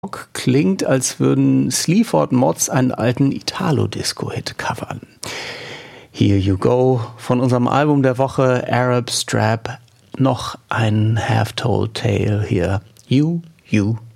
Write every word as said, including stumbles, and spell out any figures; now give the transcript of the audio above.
Klingt, als würden Sleaford Mods einen alten Italo-Disco-Hit covern. Here You Go von unserem Album der Woche Arab Strap. Noch ein Half-Told Tale hier. You, You,